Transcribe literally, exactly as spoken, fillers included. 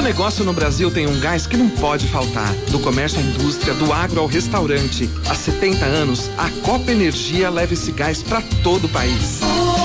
negócio no Brasil tem um gás que não pode faltar. Do comércio à indústria, do agro ao restaurante. Há setenta anos, a Copa Energia leva esse gás para todo o país.